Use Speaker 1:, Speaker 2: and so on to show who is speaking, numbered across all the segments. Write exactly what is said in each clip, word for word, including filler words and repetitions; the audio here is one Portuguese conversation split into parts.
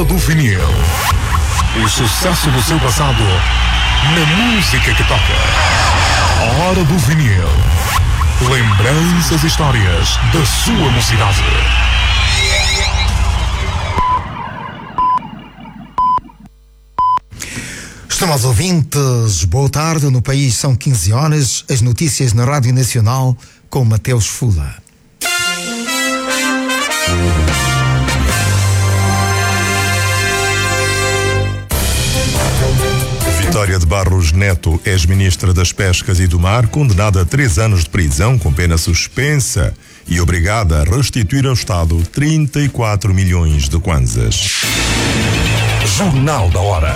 Speaker 1: Hora do vinil. O sucesso do seu passado na música que toca. Hora do vinil. Lembranças e histórias da sua mocidade.
Speaker 2: Estimados ouvintes, boa tarde. No país são quinze horas. As notícias na Rádio Nacional com Mateus Fula.
Speaker 3: Vitória de Barros Neto, ex-ministra das Pescas e do Mar, condenada a três anos de prisão com pena suspensa e obrigada a restituir ao Estado trinta e quatro milhões de kwanzas.
Speaker 1: Jornal da Hora.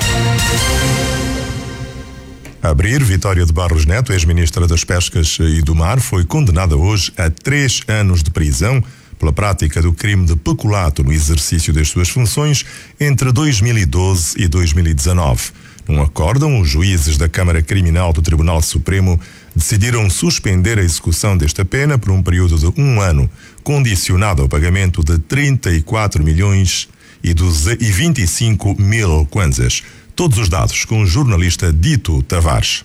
Speaker 3: A abrir, Vitória de Barros Neto, ex-ministra das Pescas e do Mar, foi condenada hoje a três anos de prisão pela prática do crime de peculato no exercício das suas funções entre dois mil e doze e dois mil e dezanove. Num acórdão, os juízes da Câmara Criminal do Tribunal Supremo decidiram suspender a execução desta pena por um período de um ano, condicionado ao pagamento de trinta e quatro milhões e vinte e cinco mil kwanzas. Todos os dados com o jornalista Dito Tavares.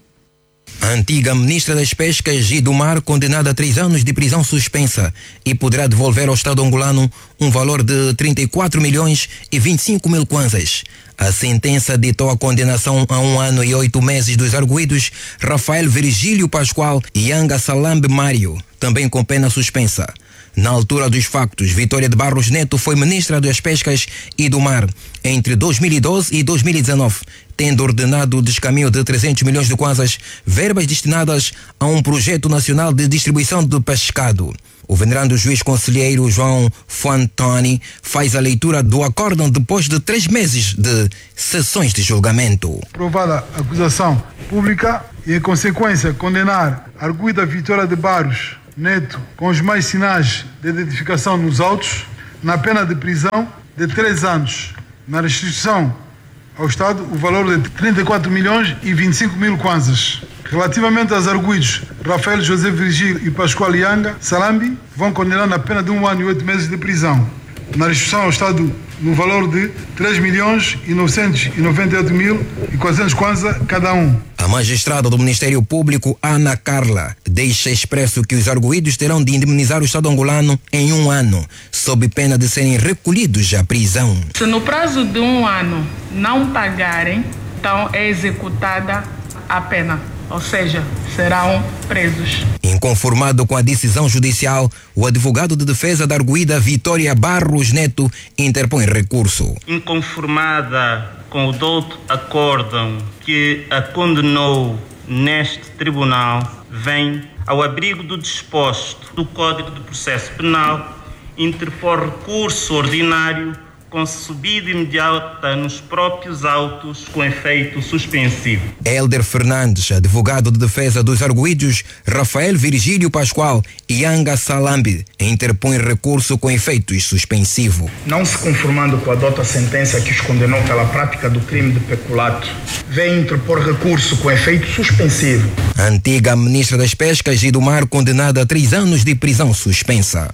Speaker 4: A antiga ministra das Pescas e do Mar, condenada a três anos de prisão suspensa e poderá devolver ao Estado angolano um valor de trinta e quatro milhões e vinte e cinco mil kwanzas. A sentença ditou a condenação a um ano e oito meses dos arguidos Rafael Virgílio Pascoal e Yanga Salambe Mário, também com pena suspensa. Na altura dos factos, Vitória de Barros Neto foi ministra das Pescas e do Mar entre dois mil e doze e dois mil e dezanove, tendo ordenado o descaminho de trezentos milhões de kwanzas, verbas destinadas a um projeto nacional de distribuição de pescado. O venerando juiz conselheiro João Fuantoni faz a leitura do acórdão depois de três meses de sessões de julgamento.
Speaker 5: Provada a acusação pública e, em consequência, condenar a arguida Vitória de Barros Neto com os mais sinais de identificação nos autos na pena de prisão de três anos, na restituição ao Estado o valor de trinta e quatro milhões e vinte e cinco mil kwanzas. Relativamente aos arguidos Rafael José Virgílio e Pascoal Yanga Salambi, vão condenar na pena de um ano e oito meses de prisão, na restituição ao Estado no valor de três milhões e novecentos e noventa e oito mil e quatrocentos kwanza cada um.
Speaker 4: A magistrada do Ministério Público, Ana Carla, deixa expresso que os arguidos terão de indemnizar o Estado angolano em um ano, sob pena de serem recolhidos à prisão.
Speaker 6: Se no prazo de um ano não pagarem, então é executada a pena, ou seja, serão presos.
Speaker 4: Inconformado com a decisão judicial, o advogado de defesa da arguida Vitória Barros Neto interpõe recurso.
Speaker 7: Inconformada com o douto acórdão que a condenou neste tribunal, vem, ao abrigo do disposto do Código de Processo Penal, interpor recurso ordinário com subida imediata nos próprios autos com efeito suspensivo.
Speaker 4: Hélder Fernandes, advogado de defesa dos arguidos Rafael Virgílio Pascoal e Yanga Salambe, interpõe recurso com efeito suspensivo.
Speaker 8: Não se conformando com a dota sentença que os condenou pela prática do crime de peculato, vem interpor recurso com efeito suspensivo.
Speaker 4: A antiga ministra das Pescas e do Mar, condenada a três anos de prisão suspensa.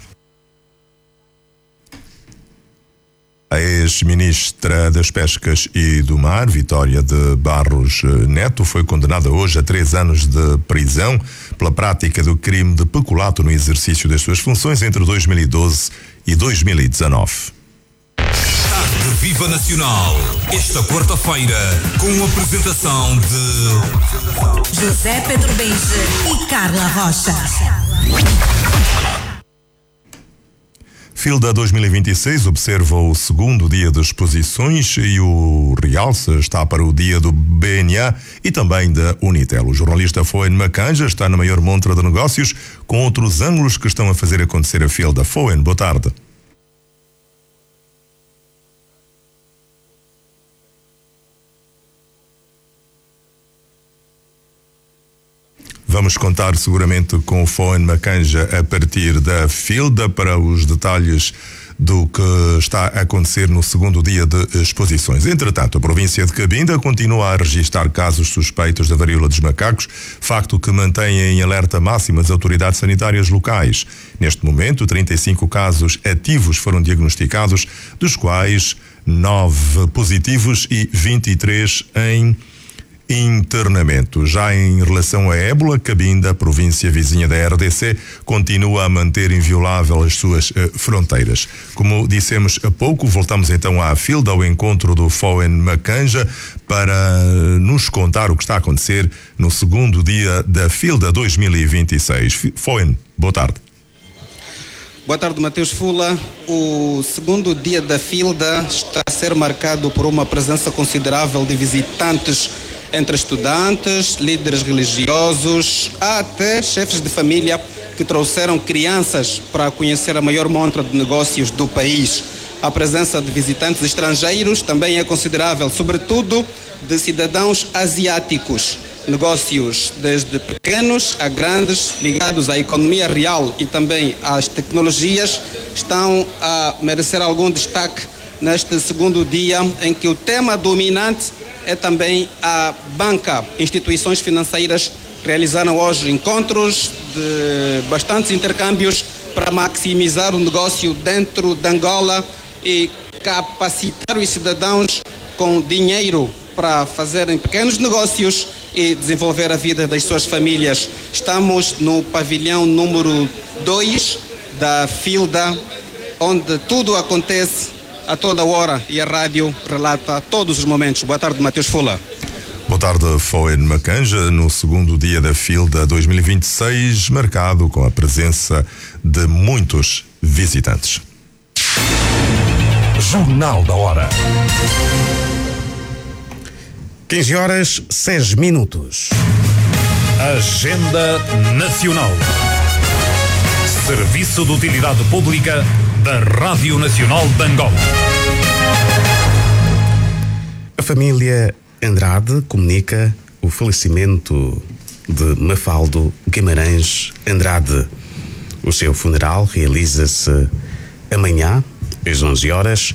Speaker 3: A ex-ministra das Pescas e do Mar, Vitória de Barros Neto, foi condenada hoje a três anos de prisão pela prática do crime de peculato no exercício das suas funções entre dois mil e doze e dois mil e dezanove.
Speaker 9: Tarde Viva Nacional, esta quarta-feira, com a apresentação de
Speaker 10: José Pedro Benja e Carla Rocha.
Speaker 3: Filda dois mil e vinte e seis observa o segundo dia de exposições e o realce está para o dia do B N A e também da Unitel. O jornalista Foen Macanja está na maior montra de negócios com outros ângulos que estão a fazer acontecer a Filda. Foen, boa tarde. Vamos contar seguramente com o Foen Macanja a partir da Filda para os detalhes do que está a acontecer no segundo dia de exposições. Entretanto, a província de Cabinda continua a registrar casos suspeitos da varíola dos macacos, facto que mantém em alerta máxima as autoridades sanitárias locais. Neste momento, trinta e cinco casos ativos foram diagnosticados, dos quais nove positivos e vinte e três em internamento. Já em relação à ébola, Cabinda, província vizinha da R D C, continua a manter inviolável as suas uh, fronteiras. Como dissemos há pouco, voltamos então à Filda, ao encontro do Foen Macanja, para uh, nos contar o que está a acontecer no segundo dia da Filda dois mil e vinte e seis. Foen, boa tarde.
Speaker 11: Boa tarde, Mateus Fula. O segundo dia da Filda está a ser marcado por uma presença considerável de visitantes, entre estudantes, líderes religiosos, há até chefes de família que trouxeram crianças para conhecer a maior montra de negócios do país. A presença de visitantes estrangeiros também é considerável, sobretudo de cidadãos asiáticos. Negócios desde pequenos a grandes, ligados à economia real e também às tecnologias, estão a merecer algum destaque neste segundo dia, em que o tema dominante é também a banca. Instituições financeiras realizaram hoje encontros de bastantes intercâmbios para maximizar o negócio dentro de Angola e capacitar os cidadãos com dinheiro para fazerem pequenos negócios e desenvolver a vida das suas famílias. Estamos no pavilhão número dois da Filda, onde tudo acontece a toda hora e a rádio relata todos os momentos. Boa tarde, Mateus Fula.
Speaker 3: Boa tarde, Foen Macanja, no segundo dia da Filda dois mil e vinte e seis, marcado com a presença de muitos visitantes.
Speaker 9: Jornal da Hora.
Speaker 12: quinze horas, seis minutos.
Speaker 9: Agenda Nacional. Serviço de Utilidade Pública da Rádio Nacional de Angola.
Speaker 12: A família Andrade comunica o falecimento de Mafaldo Guimarães Andrade. O seu funeral realiza-se amanhã, às onze horas,